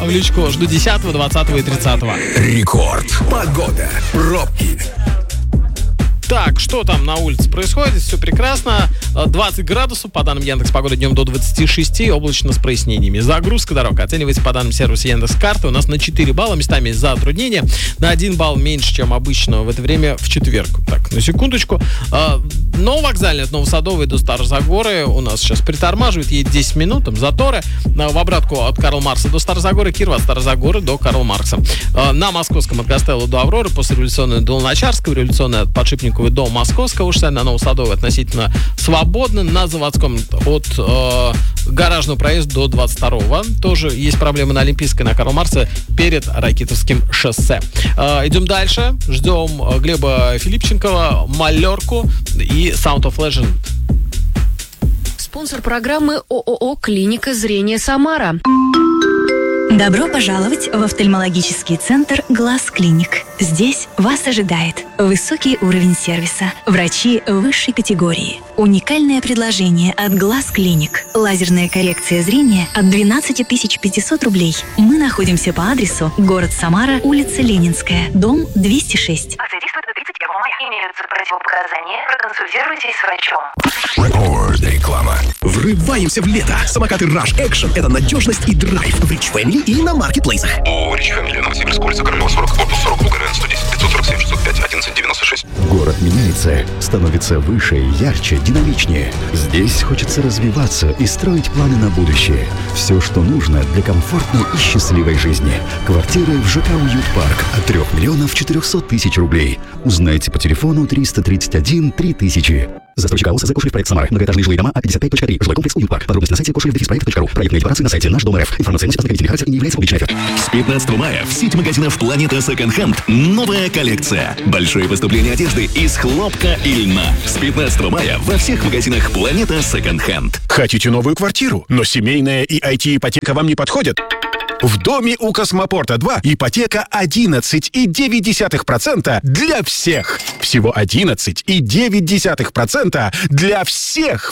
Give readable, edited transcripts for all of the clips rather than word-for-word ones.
в личку. Жду 10, 20 и 30. Рекорд. Погода. Пробки. Так, что там на улице происходит? Все прекрасно. 20 градусов, по данным Яндекс.Погоды, днем до 26, облачно с прояснениями. Загрузка дорог оценивается по данным сервиса Яндекс.Карты. У нас на 4 балла, местами затруднения. На 1 балл меньше, чем обычно в это время в четверг. Так, на секундочку. Нововокзальный от Новосадовой до Старозагоры у нас сейчас притормаживает, едет 10 минут, там заторы. В обратку от Карла Маркса до Старозагоры, Кирова от Старозагоры до Карла Маркса. На Московском от Гастелло до Авроры, после революционной до Луначарского, революционной от Подшипниковой до Московского, шоссе на Новосадовой относительно свободно, на Заводском от Гаражного проезда до 22-го. Тоже есть проблемы на Олимпийской, на Карла Маркса перед Ракитовским шоссе. Идем дальше. Ждем Глеба Филипченкова, Малерку и Sound of Legend. Спонсор программы ООО «Клиника зрения Самара». Добро пожаловать в офтальмологический центр «Глаз Клиник». Здесь вас ожидает высокий уровень сервиса, врачи высшей категории, уникальное предложение от «Глаз Клиник», лазерная коррекция зрения от 12 500 рублей. Мы находимся по адресу город Самара, улица Ленинская, дом 206. Акция действует до 31 мая. Имеются противопоказания. Проконсультируйтесь с врачом. Рекорд. Реклама. Врываемся в лето. Самокаты Rush Action — это надежность и драйв в Rich Family и на маркетплейсах. ООО «Рич Фэмили», Новосибирск, улица Корнилова, 40, корпус 40, Булгарина, 110, 547, 605, 11, 96. Город меняется, становится выше, ярче, динамичнее. Здесь хочется развиваться и строить планы на будущее. Все, что нужно для комфортной и счастливой жизни. Квартиры в ЖК «Уют Парк» от 3 миллионов 400 тысяч рублей. Узнайте по телефону 331 3000. Застройщик АО «СЗ Кошелев Проект Самара». Многоэтажные жилые дома А55.3. Жилой комплекс «Уют Парк». Подробности на сайте koshelев-проект.ру. Проектные декларации на сайте Наш Дом РФ. Информация носит поздравительный характер и не является публичной офертой. С 15 мая в сеть магазинов «Планета Секонд-Хенд» новая коллекция. Большое поступление одежды из хлопка и льна. С 15 мая во всех магазинах «Планета Секонд-Хенд». Хотите новую квартиру, но семейная и IT-ипотека вам не подходят? В доме у Космопорта 2 ипотека 11,9% для всех. Всего 11,9% для всех.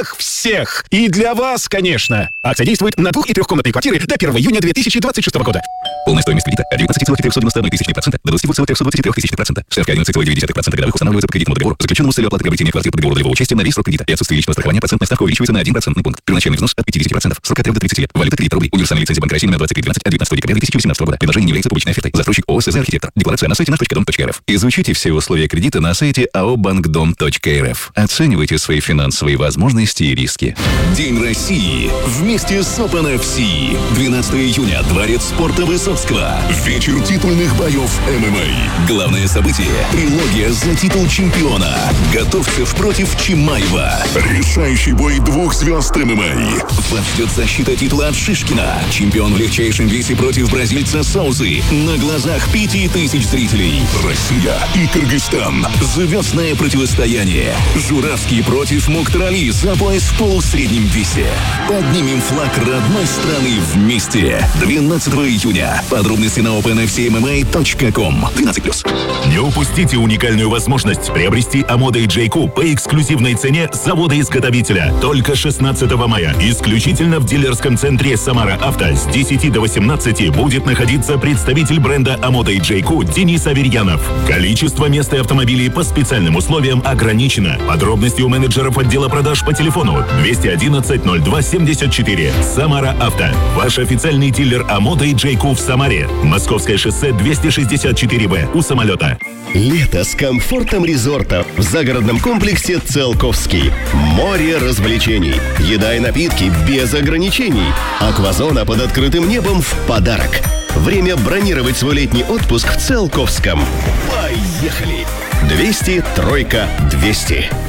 И для вас, конечно. Акция действует на 2- и 3-комнатные квартиры до 1 июня 2026 года. Полная стоимость кредита от 19,391 тысячных% до 22,323 тысячных%. Ставка 11,9% годовых устанавливается по кредитному договору, заключенному с целью оплаты приобретения квартиры по договору долевого участия на весь срок кредита. И отсутствие личного страхования процентная ставка увеличивается на 1% пункт. Первоначальный взнос от 50%. Срок от 3 до 30 лет. Валюта 3 рублей. Универсальная лицензия Банка России номер 2312 от 19 декабря 2018 года. Предложение не является публичной офертой. Застройщик ООО «СЗ Архитектор». Декларация на сайте наш.дом.рф. Изучите все условия кредита на сайте АО «Банкдом.рф». Оценивайте свои финансовые возможности и риски. День России вместе с Open FC. 12 июня. Дворец спорта Высоцкого. Вечер титульных боев ММА. Главное событие – трилогия за титул чемпиона. Готовцев против Чимаева. Решающий бой 2 звезд ММА. Вас ждет защита титула от Шишкина. Чемпион в легчайшем весе против бразильца Соузы. На глазах 5000 зрителей. Россия и Кыргызстан. Звездное противостояние. Журавский против Мухтарали за пояс в полусреднем весе. Поднимем флаг родной страны вместе. 12 июня. Подробности на openfcmma.com. 12+. Не упустите уникальную возможность приобрести Амода и Джейку по эксклюзивной цене завода-изготовителя. Только 16 мая. Исключительно в дилерском центре «Самара Авто» с 10 до 18 будет находиться представитель бренда Амода и Джейку Денис Аверьянов. Количество мест и автомобилей по специальным условиям ограничено. Подробности у менеджеров отдела продаж по телефону 211 02 74. «Самара Авто». Ваш официальный дилер Амода и Джейку в Самаре. Московское шоссе 264Б у самолета. Лето с комфортом резорта в загородном комплексе «Циолковский». Море развлечений, еда и напитки без ограничений. Аквазона под открытым небом в подарок. Время бронировать свой летний отпуск в Циолковском. Поехали! 200 3 200.